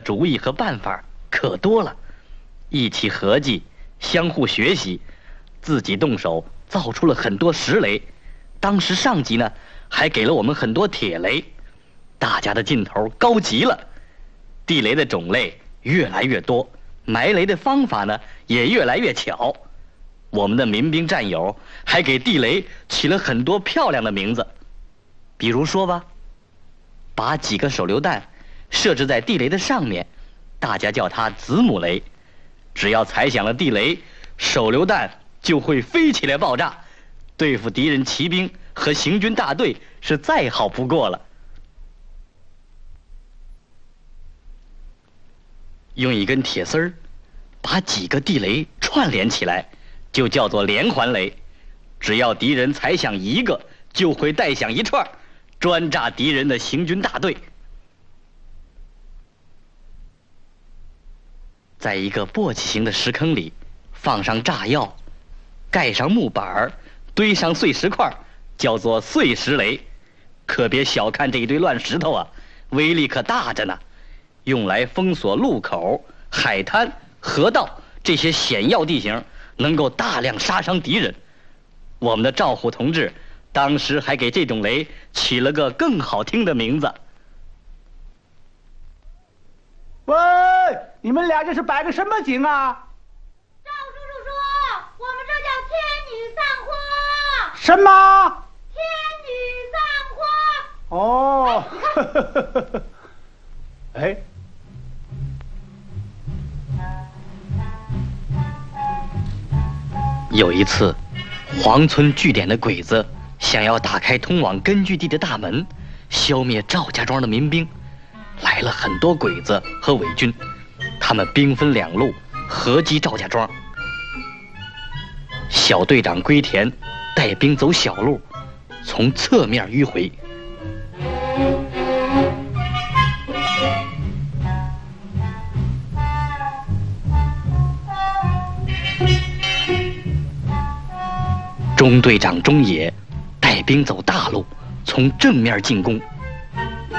主意和办法可多了，一起合计，相互学习，自己动手造出了很多石雷。当时上级呢还给了我们很多铁雷，大家的劲头高极了。地雷的种类越来越多，埋雷的方法呢也越来越巧。我们的民兵战友还给地雷起了很多漂亮的名字，比如说吧，把几个手榴弹设置在地雷的上面，大家叫它子母雷。只要踩响了地雷，手榴弹就会飞起来爆炸，对付敌人骑兵和行军大队是再好不过了。用一根铁丝儿把几个地雷串联起来，就叫做连环雷。只要敌人踩响一个，就会带响一串，专炸敌人的行军大队。在一个簸箕形的石坑里放上炸药，盖上木板，堆上碎石块，叫做碎石雷。可别小看这一堆乱石头啊，威力可大着呢，用来封锁路口、海滩、河道这些险要地形，能够大量杀伤敌人。我们的赵虎同志当时还给这种雷起了个更好听的名字。 喂，你们俩这是摆个什么景啊？ 赵叔叔说，我们这叫天女散花。 什么？ 天女散花。 哦，哎， 有一次，黄村据点的鬼子想要打开通往根据地的大门，消灭赵家庄的民兵。来了很多鬼子和伪军，他们兵分两路，合击赵家庄。小队长龟田带兵走小路，从侧面迂回。中队长中野带兵走大路，从正面进攻。